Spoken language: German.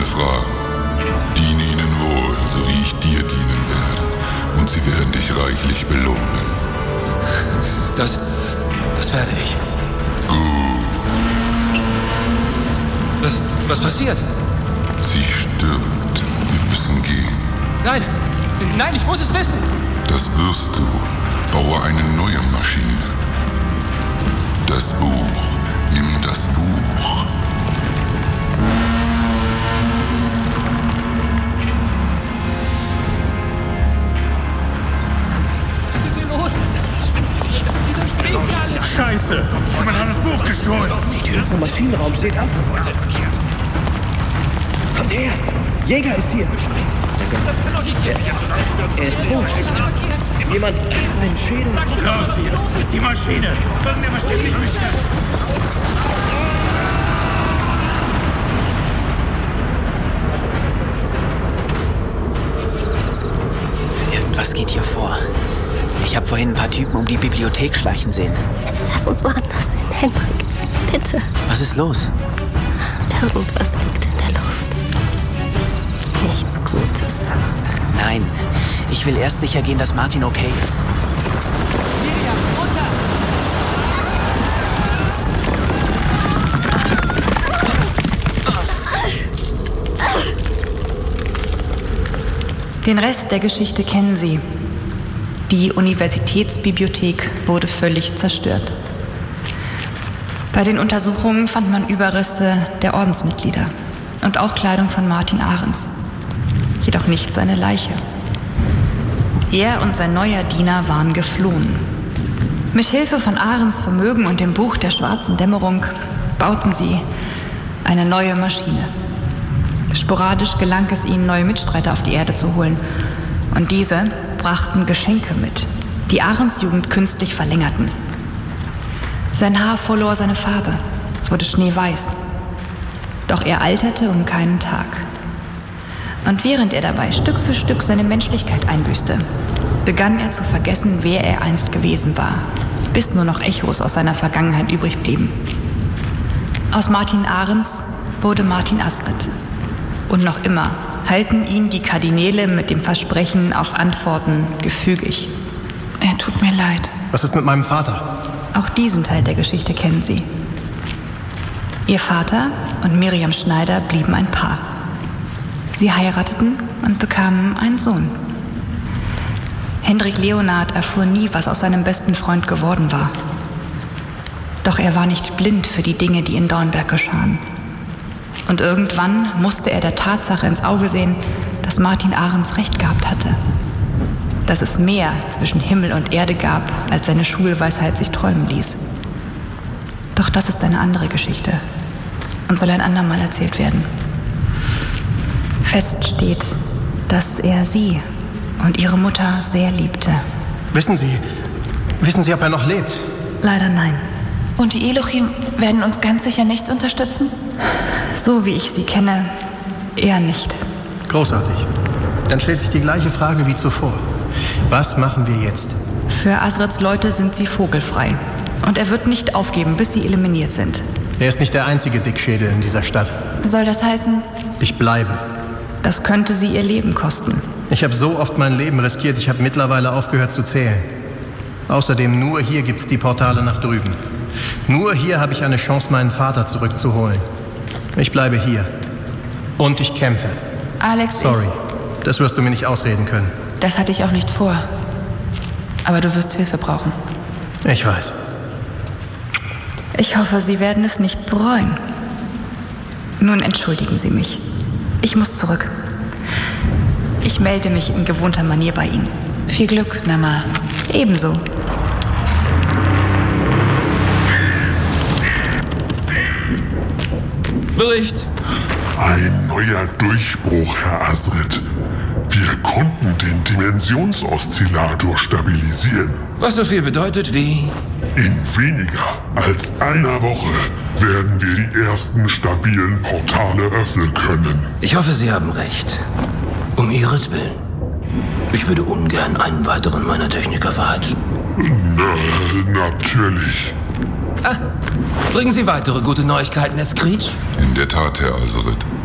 deine Fragen. Diene ihnen wohl, so wie ich dir dienen werde. Und sie werden dich reichlich belohnen. Das werde ich. Gut. Was passiert? Sie stirbt. Wir müssen gehen. Nein, ich muss es wissen. Das wirst du. Baue eine neue Maschine. Das Buch. Nimm das Buch. Was ist hier los? Wieso springen die alle? Scheiße! Jemand hat das Buch gestohlen! Die Tür zum Maschinenraum steht offen. Kommt her! Jäger ist hier! Er ist tot. Jemand hat seinen Schädel. Raus hier! Die Maschine! Irgendetwas stimmt nicht mit dir! Irgendwas geht hier vor. Ich habe vorhin ein paar Typen um die Bibliothek schleichen sehen. Lass uns woanders hin, Hendrik. Bitte. Was ist los? Irgendwas liegt in der Luft. Nichts Gutes. Nein, ich will erst sicher gehen, dass Martin okay ist. Miriam, runter! Den Rest der Geschichte kennen Sie. Die Universitätsbibliothek wurde völlig zerstört. Bei den Untersuchungen fand man Überreste der Ordensmitglieder und auch Kleidung von Martin Ahrens. Jedoch nicht seine Leiche. Er und sein neuer Diener waren geflohen. Mit Hilfe von Ahrens Vermögen und dem Buch der schwarzen Dämmerung bauten sie eine neue Maschine. Sporadisch gelang es ihnen, neue Mitstreiter auf die Erde zu holen. Und diese brachten Geschenke mit, die Ahrens Jugend künstlich verlängerten. Sein Haar verlor seine Farbe, wurde schneeweiß. Doch er alterte um keinen Tag. Und während er dabei Stück für Stück seine Menschlichkeit einbüßte, begann er zu vergessen, wer er einst gewesen war, bis nur noch Echos aus seiner Vergangenheit übrig blieben. Aus Martin Ahrens wurde Martin Asridt. Und noch immer halten ihn die Kardinäle mit dem Versprechen auf Antworten gefügig. Er tut mir leid. Was ist mit meinem Vater? Auch diesen Teil der Geschichte kennen Sie. Ihr Vater und Miriam Schneider blieben ein Paar. Sie heirateten und bekamen einen Sohn. Hendrik Leonhard erfuhr nie, was aus seinem besten Freund geworden war. Doch er war nicht blind für die Dinge, die in Dornberg geschahen. Und irgendwann musste er der Tatsache ins Auge sehen, dass Martin Ahrens recht gehabt hatte. Dass es mehr zwischen Himmel und Erde gab, als seine Schulweisheit sich träumen ließ. Doch das ist eine andere Geschichte und soll ein andermal erzählt werden. Fest steht, dass er sie und ihre Mutter sehr liebte. Wissen Sie, ob er noch lebt? Leider nein. Und die Elohim werden uns ganz sicher nicht unterstützen? So wie ich sie kenne, eher nicht. Großartig. Dann stellt sich die gleiche Frage wie zuvor. Was machen wir jetzt? Für Asrids Leute sind sie vogelfrei. Und er wird nicht aufgeben, bis sie eliminiert sind. Er ist nicht der einzige Dickschädel in dieser Stadt. Soll das heißen? Ich bleibe. Das könnte sie ihr Leben kosten. Ich habe so oft mein Leben riskiert, ich habe mittlerweile aufgehört zu zählen. Außerdem, nur hier gibt's die Portale nach drüben. Nur hier habe ich eine Chance, meinen Vater zurückzuholen. Ich bleibe hier. Und ich kämpfe. Alex, Sorry, das wirst du mir nicht ausreden können. Das hatte ich auch nicht vor. Aber du wirst Hilfe brauchen. Ich weiß. Ich hoffe, Sie werden es nicht bereuen. Nun entschuldigen Sie mich. Ich muss zurück. Ich melde mich in gewohnter Manier bei Ihnen. Viel Glück, Nama. Ebenso. Bericht. Ein neuer Durchbruch, Herr Asridt. Wir konnten den Dimensionsoszillator stabilisieren. Was so viel bedeutet wie? In weniger als einer Woche werden wir die ersten stabilen Portale öffnen können. Ich hoffe, Sie haben recht. Um Ihretwillen. Ich würde ungern einen weiteren meiner Techniker verheizen. Natürlich. Bringen Sie weitere gute Neuigkeiten, Herr Screech? In der Tat, Herr Asridt.